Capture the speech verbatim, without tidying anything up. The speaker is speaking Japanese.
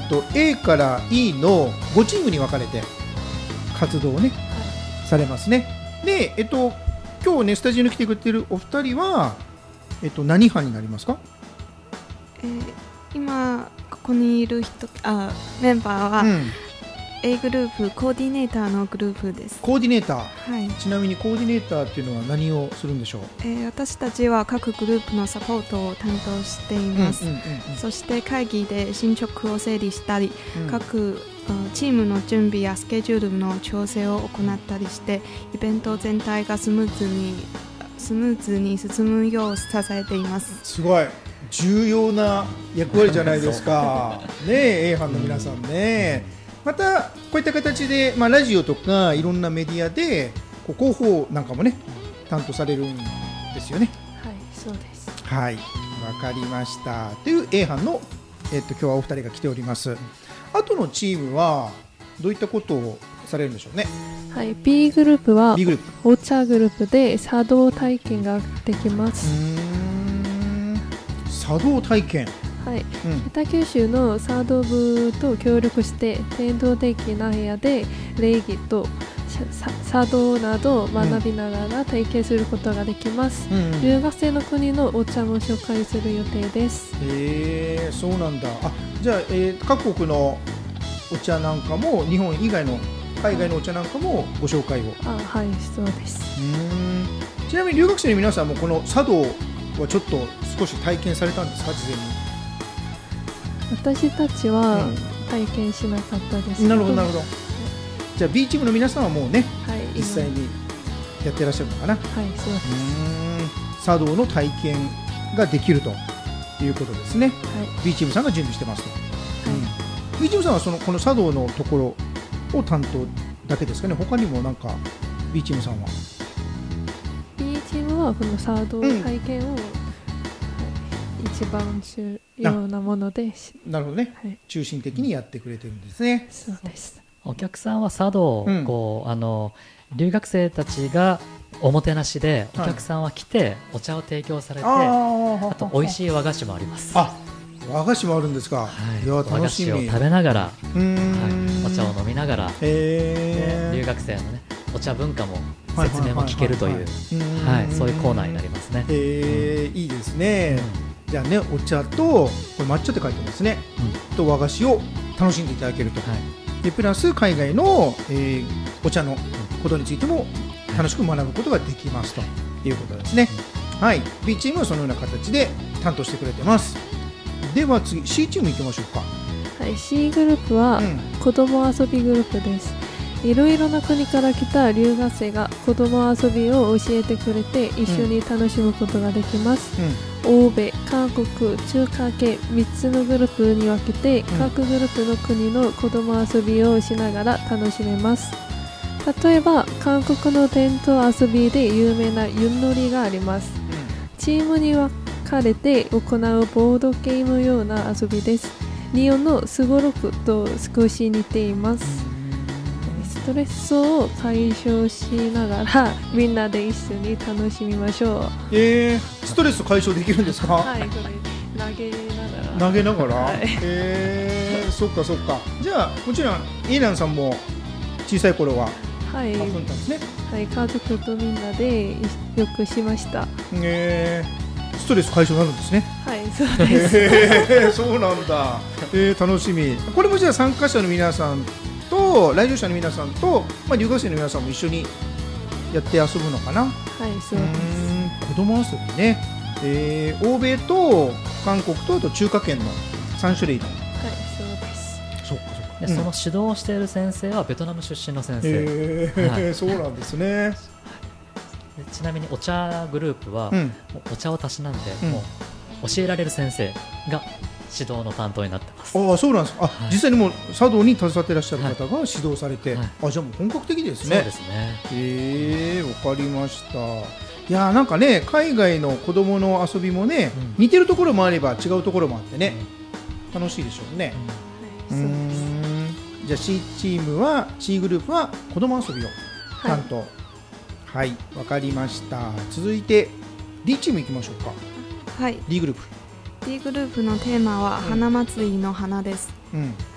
と A から E のごチームに分かれて活動をね、はい、されますね。で、えっと、今日ねスタジオに来てくれているお二人は、えっと、何班になりますか？ えー、今ここにいる人あメンバーは、うん、A グループコーディネーターのグループです。 コーディネーター、 はい、 ちなみにコーディネーターっていうのは何をするんでしょう？ えー、私たちは各グループのサポートを担当しています、うんうんうんうん、そして会議で進捗を整理したり、うん、各チームの準備やスケジュールの調整を行ったりしてイベント全体がスムーズにスムーズに進むよう支えています。 すごい重要な役割じゃないですかねえ A 班の皆さんね、うん、またこういった形で、まあ、ラジオとかいろんなメディアでこう広報なんかもね担当されるんですよね。 はい、そうです。 はい、わかりましたという A 班の、えっと、今日はお二人が来ております。あとのチームはどういったことをされるんでしょうね。 はい、B グループはお茶グループで茶道体験ができます。 うーん、茶道体験、 はい、うん、北九州の茶道部と協力して伝統的な部屋で礼儀と茶道などを学びながら体験することができます、うんうん、留学生の国のお茶も紹介する予定です。 へー、そうなんだ。あ、じゃあ、えー、各国のお茶なんかも日本以外の海外のお茶なんかもご紹介を。 あ、はい、そうです。 うーん、ちなみに留学生の皆さんもこの茶道はちょっと少し体験されたんですか、事前に？ 私たちは体験しなかったです。 なるほどなるほど。じゃあ B チームの皆さんはもうね、はい、実際にやってらっしゃるのかな。 はい、そうです。うーん、茶道の体験ができるということですね、はい、B チームさんが準備してますと、はい、うん、B チームさんはそのこの茶道のところを担当だけですかね。他にもなんか B チームさんは B チームはこの茶道体験を、うん、はい、一番重要なもので、 なるほどね、はい、中心的にやってくれてるんですね。 そうです。 お客さんは茶道をこう、うん、あの留学生たちがおもてなしでお客さんは来てお茶を提供されて、はい、あと美味しい和菓子もあります。 あ、和菓子もあるんですか。はい、いや楽しみ。 和菓子を食べながら、はい、お茶を飲みながら、えー、留学生の、ね、お茶文化も説明も聞けるという、そういうコーナーになりますね。 えー、いいですね、うん、じゃあね、お茶とこれ抹茶って書いてますね、うん、と和菓子を楽しんでいただけると、はい、でプラス海外の、えー、お茶のことについても楽しく学ぶことができますということですね、うん、はい、B チームはそのような形で担当してくれてます。では次 C チーム行きましょうか。 はい、C グループは子ども遊びグループです。いろいろな国から来た留学生が子ども遊びを教えてくれて一緒に楽しむことができます、うん、欧米、韓国、中華系みっつのグループに分けて、うん、各グループの国の子ども遊びをしながら楽しめます。例えば韓国の伝統遊びで有名なユンノリがあります、うん、チームに分かれて行うボードゲームのような遊びです。日本のスゴロクと少し似ています。ストレスを解消しながらみんなで一緒に楽しみましょう。 えー、ストレス解消できるんですか？ はい、これ投げながら投げながら、はい、えー、そっかそっか。じゃあもちろんイーランさんも小さい頃は遊んだんですね。 はい、はい、家族とみんなでよくしました。 えー、ストレス解消になるんですね。 はい、そうです、 えー、そうなんだ、えー、楽しみ。これもじゃあ参加者の皆さんと来場者の皆さんと、まあ、留学生の皆さんも一緒にやって遊ぶのかな。 はい、そうです。 子供遊びね、えー、欧米と韓国とあと中華圏のさん種類の。はい、 そうです。 そうかそうか。 で、うん、その指導をしている先生はベトナム出身の先生、 えーはい、そうなんですね。 ちなみにお茶グループは、うん、お茶をたしなんで、うん、もう教えられる先生が指導の担当になってます。 ああ、そうなんですか。あ、はい、実際にもう茶道に携わっていらっしゃる方が指導されて、はい、あ、じゃあもう本格的ですね。 そうですね。 えー、わかりました。いやー、なんかね、海外の子供の遊びもね、うん、似てるところもあれば違うところもあってね、うん、楽しいでしょうね。うん、うーん、じゃあ C チームは C グループは子供遊びを担当。はい、はい、わかりました。続いて D チームいきましょうか。 はい、 D グループ D グループのテーマは花祭りの花です、 うん、